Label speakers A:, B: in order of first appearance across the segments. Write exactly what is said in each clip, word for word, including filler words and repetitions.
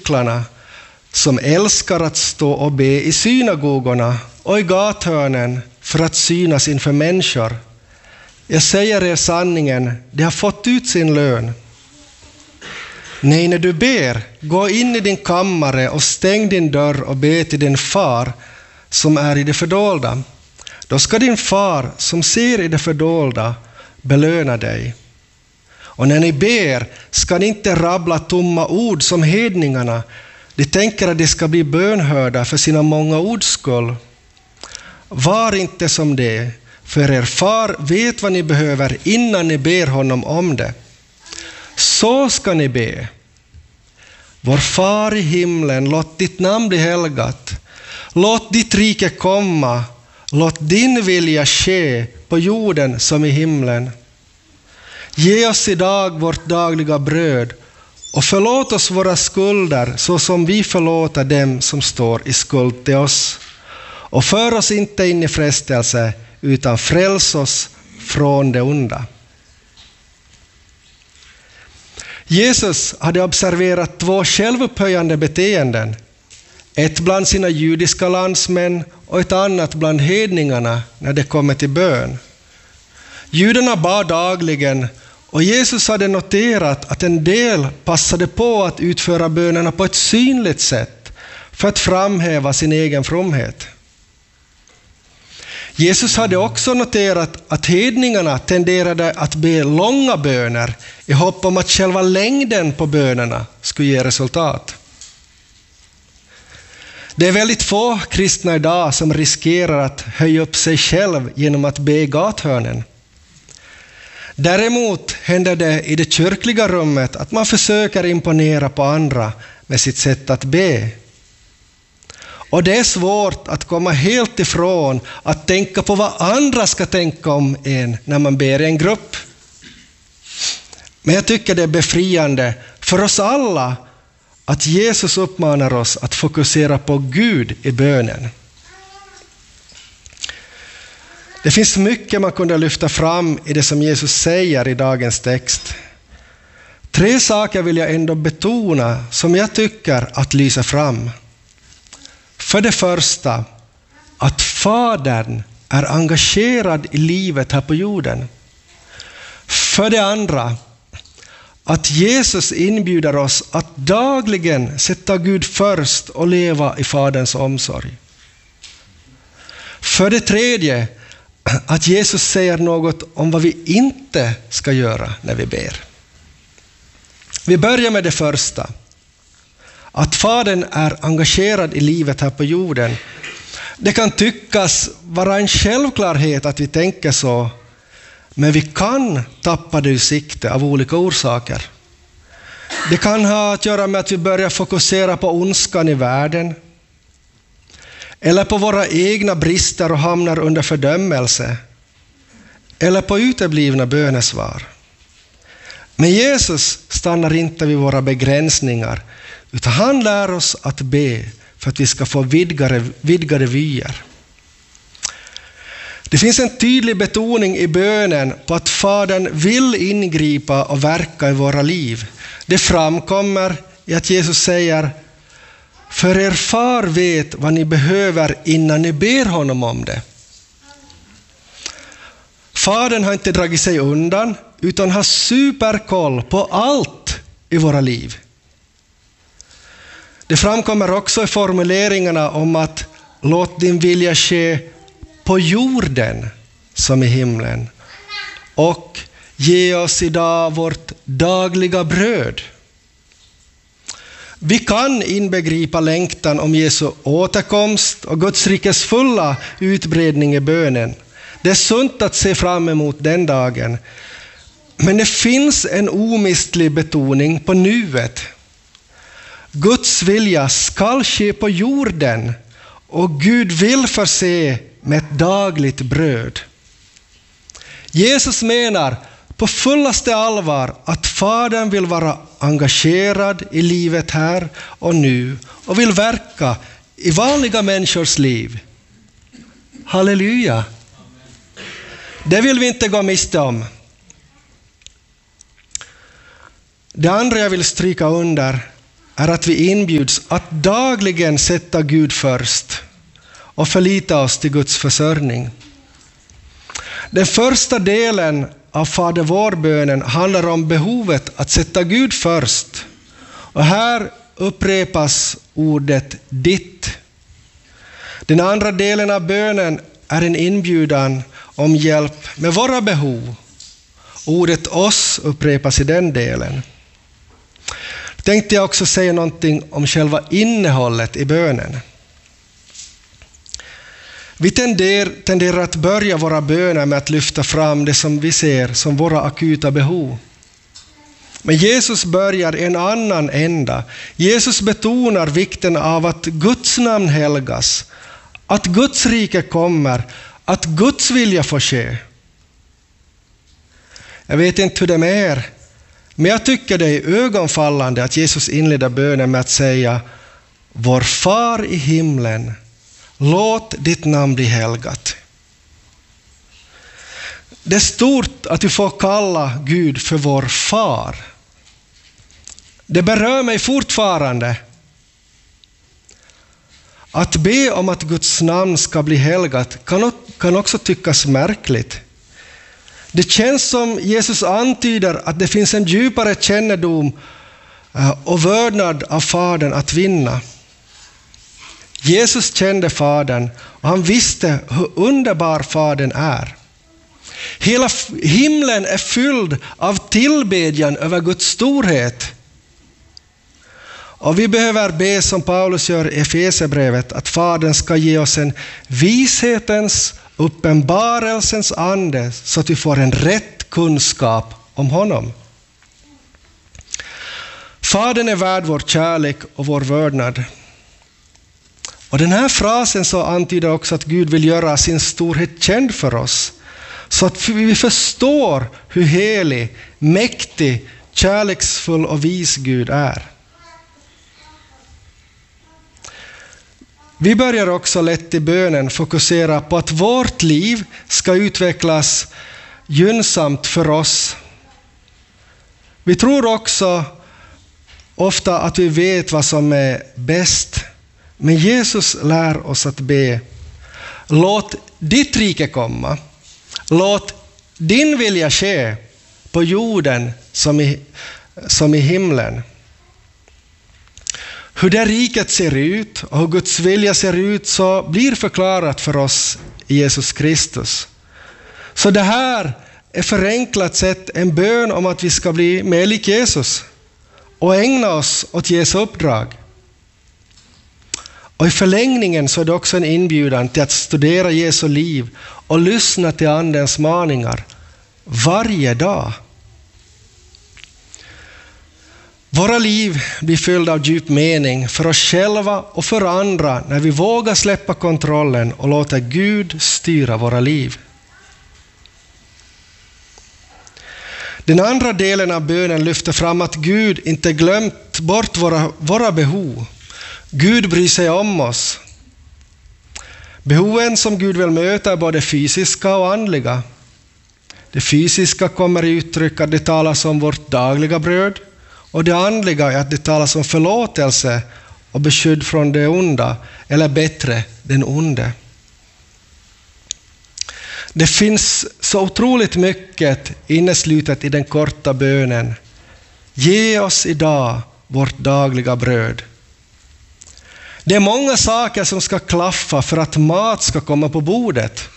A: cyklarna, som älskar att stå och be i synagogorna och i gathörnen för att synas inför människor. Jag säger er sanningen, de har fått ut sin lön. Nej, när du ber, gå in i din kammare och stäng din dörr och be till din far som är i det fördolda. Då ska din far som ser i det fördolda belöna dig. Och när ni ber ska ni inte rabbla tomma ord som hedningarna. De tänker att de ska bli bönhörda för sina många ords skull. Var inte som det, för er far vet vad ni behöver innan ni ber honom om det. Så ska ni be. Vår far i himlen, låt ditt namn bli helgat. Låt ditt rike komma. Låt din vilja ske på jorden som i himlen. Ge oss idag vårt dagliga bröd och förlåt oss våra skulder så som vi förlåter dem som står i skuld till oss. Och för oss inte in i frestelse utan fräls oss från det onda. Jesus hade observerat två självupphöjande beteenden. Ett bland sina judiska landsmän och ett annat bland hedningarna när det kommer till bön. Judarna bad dagligen och Jesus hade noterat att en del passade på att utföra bönerna på ett synligt sätt för att framhäva sin egen fromhet. Jesus hade också noterat att hedningarna tenderade att be långa böner i hopp om att själva längden på bönerna skulle ge resultat. Det är väldigt få kristna idag som riskerar att höja upp sig själv genom att be i gathörnen. Däremot händer det i det kyrkliga rummet att man försöker imponera på andra med sitt sätt att be. Och det är svårt att komma helt ifrån att tänka på vad andra ska tänka om en när man ber i en grupp. Men jag tycker det är befriande för oss alla att Jesus uppmanar oss att fokusera på Gud i bönen. Det finns mycket man kunde lyfta fram i det som Jesus säger i dagens text. Tre saker vill jag ändå betona som jag tycker att lysa fram. För det första, att Fadern är engagerad i livet här på jorden. För det andra, att Jesus inbjuder oss att dagligen sätta Gud först och leva i Faderns omsorg. För det tredje, att Jesus säger något om vad vi inte ska göra när vi ber. Vi börjar med det första. Att Fadern är engagerad i livet här på jorden. Det kan tyckas vara en självklarhet att vi tänker så, men vi kan tappa det ur sikte av olika orsaker. Det kan ha att göra med att vi börjar fokusera på ondskan i världen, eller på våra egna brister och hamnar under fördömelse, eller på uteblivna bönesvar. Men Jesus stannar inte vid våra begränsningar, utan han lär oss att be för att vi ska få vidgade, vidgade vyer. Det finns en tydlig betoning i bönen på att Fadern vill ingripa och verka i våra liv. Det framkommer i att Jesus säger: för er far vet vad ni behöver innan ni ber honom om det. Fadern har inte dragit sig undan utan har superkoll på allt i våra liv. Det framkommer också i formuleringarna om att låt din vilja ske på jorden som i himlen. Och ge oss idag vårt dagliga bröd. Vi kan inbegripa längtan om Jesu återkomst och Guds rikes fulla utbredning i bönen. Det är sunt att se fram emot den dagen. Men det finns en omistlig betoning på nuet. Guds vilja ska ske på jorden och Gud vill förse med ett dagligt bröd. Jesus menar på fullaste allvar att Fadern vill vara engagerad i livet här och nu och vill verka i vanliga människors liv. Halleluja! Det vill vi inte gå miste om. Det andra jag vill stryka under är att vi inbjuds att dagligen sätta Gud först och förlita oss till Guds försörjning. Den första delen av Fader vår-bönen handlar om behovet att sätta Gud först. Och här upprepas ordet ditt. Den andra delen av bönen är en inbjudan om hjälp med våra behov. Ordet oss upprepas i den delen. Tänkte jag också säga någonting om själva innehållet i bönen. Vi tenderar, tenderar att börja våra böner med att lyfta fram det som vi ser som våra akuta behov. Men Jesus börjar i en annan ända. Jesus betonar vikten av att Guds namn helgas, att Guds rike kommer, att Guds vilja får ske. Jag vet inte hur det är med er, men jag tycker det är ögonfallande att Jesus inleder bönen med att säga: Vår far i himlen, låt ditt namn bli helgat. Det är stort att vi får kalla Gud för vår far. Det berör mig fortfarande. Att be om att Guds namn ska bli helgat kan också tyckas märkligt. Det känns som Jesus antyder att det finns en djupare kännedom och vördnad av Fadern att vinna. Jesus kände Fadern och han visste hur underbar Fadern är. Hela himlen är fylld av tillbedjan över Guds storhet. Och vi behöver be som Paulus gör i Efesierbrevet, att Fadern ska ge oss en vishetens, uppenbarelsens ande så att vi får en rätt kunskap om honom. Fadern är värd vår kärlek och vår vördnad. Och den här frasen så antyder också att Gud vill göra sin storhet känd för oss, så att vi förstår hur helig, mäktig, kärleksfull och vis Gud är. Vi börjar också lätt i bönen fokusera på att vårt liv ska utvecklas gynnsamt för oss. Vi tror också ofta att vi vet vad som är bäst. Men Jesus lär oss att be: Låt ditt rike komma. Låt din vilja ske på jorden som i, som i himlen. Hur det riket ser ut och hur Guds vilja ser ut så blir förklarat för oss i Jesus Kristus. Så det här är förenklat sett en bön om att vi ska bli mer lik Jesus och ägna oss åt Jesu uppdrag. Och i förlängningen så är det också en inbjudan till att studera Jesu liv och lyssna till Andens maningar varje dag. Våra liv blir fyllda av djup mening för oss själva och för andra när vi vågar släppa kontrollen och låta Gud styra våra liv. Den andra delen av bönen lyfter fram att Gud inte glömt bort våra, våra behov. Gud bryr sig om oss. Behoven som Gud vill möta är både fysiska och andliga. Det fysiska kommer i uttryck att det talas om vårt dagliga bröd, och det andliga är att det talas om förlåtelse och beskydd från det onda, eller bättre, den onde. Det finns så otroligt mycket inneslutet i den korta bönen: Ge oss idag vårt dagliga bröd. Det är många saker som ska klaffa för att mat ska komma på bordet.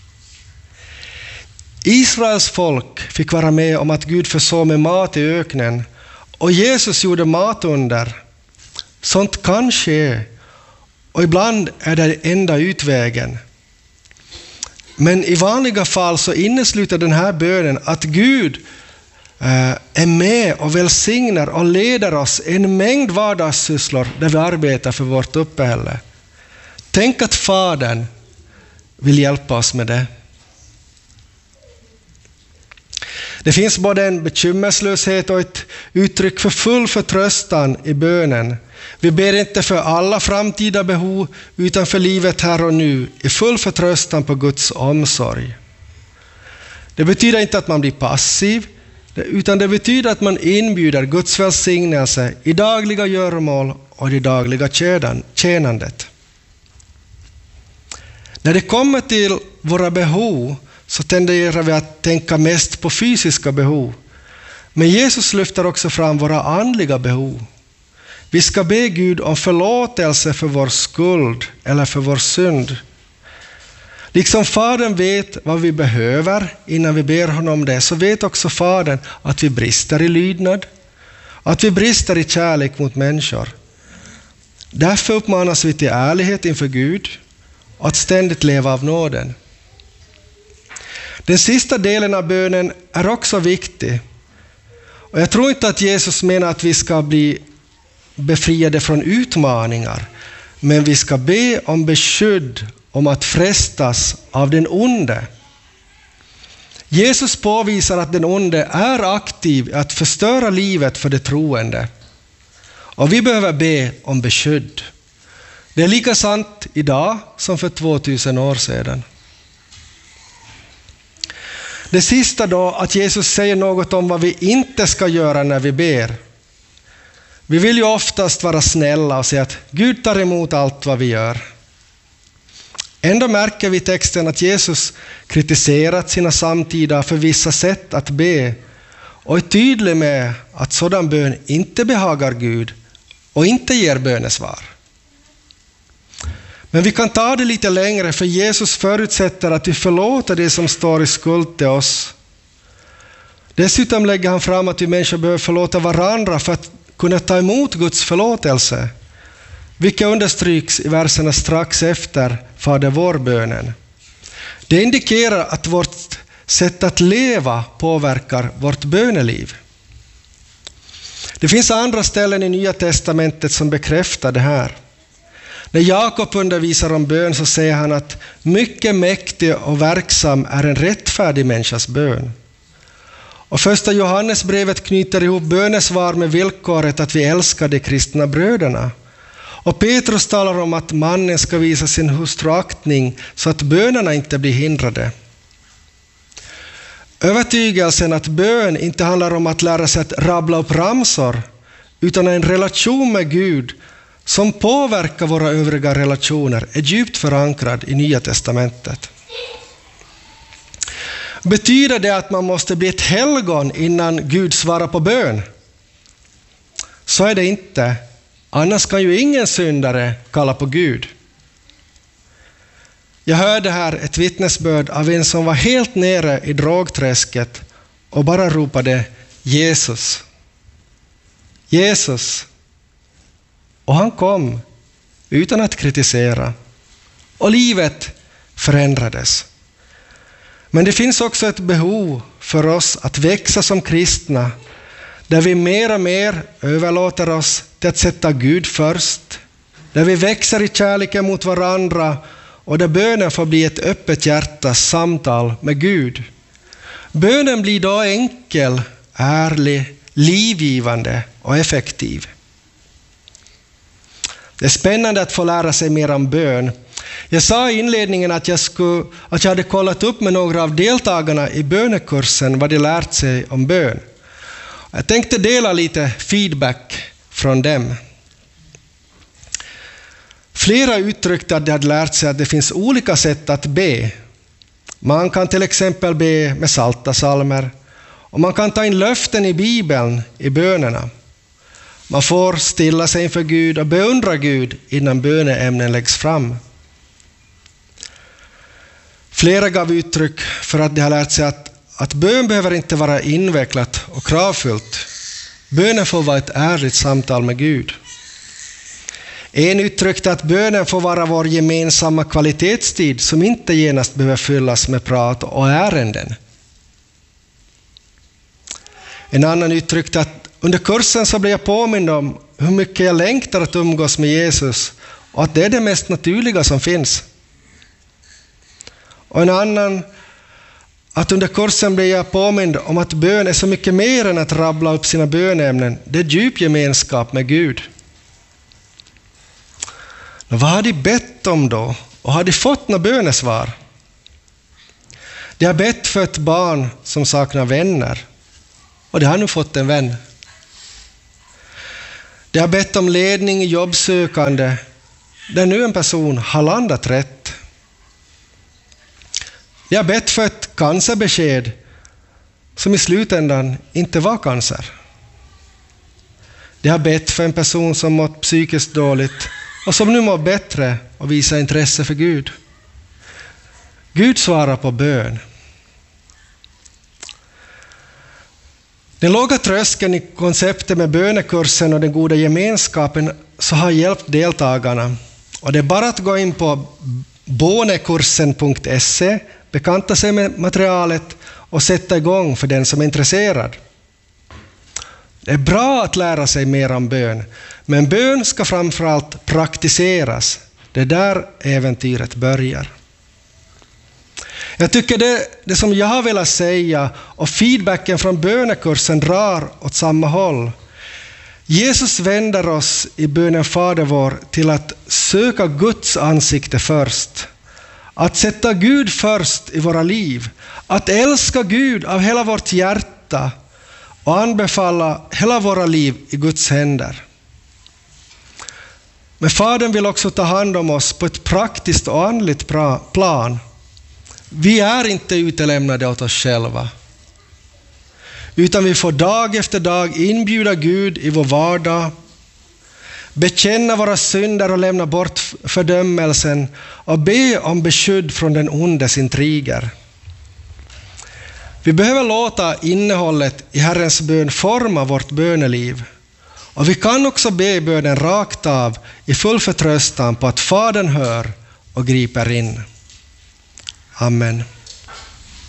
A: Israels folk fick vara med om att Gud försåg med mat i öknen, och Jesus gjorde matunder. Sånt kan ske, och ibland är det enda utvägen. Men i vanliga fall så innesluter den här bönen att Gud är med och välsignar och leder oss en mängd vardagssysslor där vi arbetar för vårt uppehälle. Tänk att Fadern vill hjälpa oss med det. Det finns både en bekymmerslöshet och ett uttryck för full förtröstan i bönen. Vi ber inte för alla framtida behov utan för livet här och nu i full förtröstan på Guds omsorg. Det betyder inte att man blir passiv utan det betyder att man inbjuder Guds välsignelse i dagliga göromål och det dagliga tjänandet. När det kommer till våra behov så tenderar vi att tänka mest på fysiska behov. Men Jesus lyfter också fram våra andliga behov. Vi ska be Gud om förlåtelse för vår skuld eller för vår synd. Liksom Fadern vet vad vi behöver innan vi ber honom det, så vet också Fadern att vi brister i lydnad, att vi brister i kärlek mot människor. Därför uppmanas vi till ärlighet inför Gud och att ständigt leva av nåden. Den sista delen av bönen är också viktig. Och jag tror inte att Jesus menar att vi ska bli befriade från utmaningar, men vi ska be om beskydd om att frestas av den onde. Jesus påvisar att den onde är aktiv att förstöra livet för det troende. Och vi behöver be om beskydd. Det är lika sant idag som för tvåtusen år sedan. Det sista då, att Jesus säger något om vad vi inte ska göra när vi ber. Vi vill ju oftast vara snälla och säga att Gud tar emot allt vad vi gör. Ändå märker vi i texten att Jesus kritiserat sina samtida för vissa sätt att be och är tydlig med att sådan bön inte behagar Gud och inte ger bönesvar. Men vi kan ta det lite längre, för Jesus förutsätter att vi förlåter det som står i skuld till oss. Dessutom lägger han fram att vi människor behöver förlåta varandra för att kunna ta emot Guds förlåtelse, vilket understryks i verserna strax efter Fader vår-bönen. Det indikerar att vårt sätt att leva påverkar vårt böneliv. Det finns andra ställen i Nya testamentet som bekräftar det här. När Jakob undervisar om bön så säger han att mycket mäktig och verksam är en rättfärdig människas bön. Och första Johannesbrevet knyter ihop bönesvar med villkoret att vi älskar de kristna bröderna. Och Petrus talar om att mannen ska visa sin hustru aktning så att bönerna inte blir hindrade. Övertygelsen att bön inte handlar om att lära sig att rabbla upp ramsor, utan en relation med Gud som påverkar våra övriga relationer, är djupt förankrad i Nya testamentet. Betyder det att man måste bli ett helgon innan Gud svarar på bön? Så är det inte. Annars kan ju ingen syndare kalla på Gud. Jag hörde här ett vittnesbörd av en som var helt nere i drogträsket och bara ropade Jesus. Jesus. Och han kom utan att kritisera. Och livet förändrades. Men det finns också ett behov för oss att växa som kristna, där vi mer och mer överlåter oss till att sätta Gud först, där vi växer i kärleken mot varandra och där bönen får bli ett öppet hjärtas samtal med Gud. Bönen blir då enkel, ärlig, livgivande och effektiv. Det är spännande att få lära sig mer om bön. Jag sa i inledningen att jag, skulle, att jag hade kollat upp med några av deltagarna i bönekursen vad de lärt sig om bön. Jag tänkte dela lite feedback från dem. Flera uttryckte att de hade lärt sig att det finns olika sätt att be. Man kan till exempel be med salta salmer, och man kan ta in löften i Bibeln i bönerna. Man får stilla sig inför Gud och beundra Gud innan böneämnen läggs fram. Flera gav uttryck för att de har lärt sig att, att bön behöver inte vara invecklat och kravfullt. Bönen får vara ett ärligt samtal med Gud. En uttryckte att bönen får vara vår gemensamma kvalitetstid som inte genast behöver fyllas med prat och ärenden. En annan uttryckte att under kursen så blev jag påmind om hur mycket jag längtar att umgås med Jesus och att det är det mest naturliga som finns. Och en annan att under kursen blev jag påmind om att bön är så mycket mer än att rabbla upp sina bönämnen. Det är djup gemenskap med Gud. Och vad har de bett om då? Och har de fått några bönesvar? De har bett för ett barn som saknar vänner. och det har nu fått en vän. De har bett om ledning i jobbsökande, där nu en person har landat rätt. De har bett för ett cancerbesked som i slutändan inte var cancer. De har bett för en person som mått psykiskt dåligt och som nu mår bättre och visar intresse för Gud. Gud svarar på bön. Den låga tröskeln i konceptet med bönekursen och den goda gemenskapen så har hjälpt deltagarna. Och det är bara att gå in på bonekursen punkt se, bekanta sig med materialet och sätta igång för den som är intresserad. Det är bra att lära sig mer om bön, men bön ska framförallt praktiseras. Det är där äventyret börjar. Jag tycker det, det som jag har velat säga och feedbacken från bönekursen drar åt samma håll. Jesus vänder oss i bönen Fader vår till att söka Guds ansikte först. Att sätta Gud först i våra liv. Att älska Gud av hela vårt hjärta och anbefalla hela våra liv i Guds händer. Men Fadern vill också ta hand om oss på ett praktiskt och andligt plan. Vi är inte utelämnade åt oss själva, utan vi får dag efter dag inbjuda Gud i vår vardag, bekänna våra synder och lämna bort fördömelsen och be om beskydd från den ondes intriger. Vi behöver låta innehållet i Herrens bön forma vårt böneliv, och vi kan också be bönen rakt av i full förtröstan på att Fadern hör och griper in. Amen.